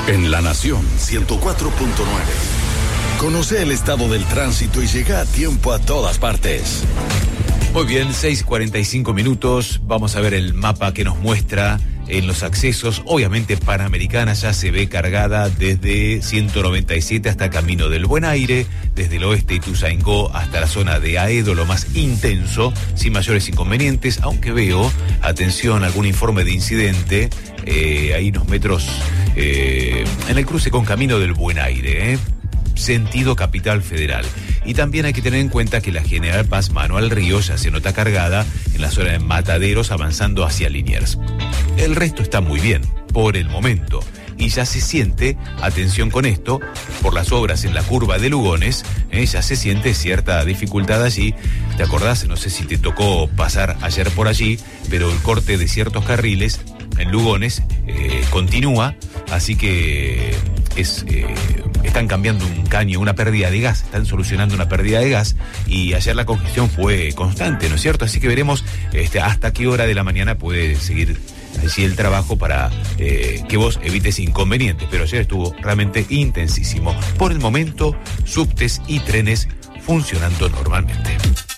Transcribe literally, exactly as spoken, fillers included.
En La Nación ciento cuatro punto nueve. Conoce el estado del tránsito y llega a tiempo a todas partes. Muy bien, seis cuarenta y cinco minutos. Vamos a ver el mapa que nos muestra en los accesos. Obviamente Panamericana ya se ve cargada desde ciento noventa y siete hasta Camino del Buen Aire, desde el oeste Ituzaingó hasta la zona de Aedo, lo más intenso, sin mayores inconvenientes, aunque veo, atención, algún informe de incidente, eh, ahí unos metros eh, en el cruce con Camino del Buen Aire, eh. sentido Capital Federal. Y también hay que tener en cuenta que la General Paz Manuel Ríos ya se nota cargada en la zona de Mataderos avanzando hacia Liniers. El resto está muy bien, por el momento. Y ya se siente, atención con esto, por las obras en la curva de Lugones, eh, ya se siente cierta dificultad allí. ¿Te acordás? No sé si te tocó pasar ayer por allí, pero el corte de ciertos carriles en Lugones eh, continúa, así que es... Eh, están cambiando un caño, una pérdida de gas, están solucionando una pérdida de gas y ayer la congestión fue constante, ¿no es cierto? Así que veremos este, hasta qué hora de la mañana puede seguir allí el trabajo para eh, que vos evites inconvenientes, pero ayer estuvo realmente intensísimo. Por el momento, subtes y trenes funcionando normalmente.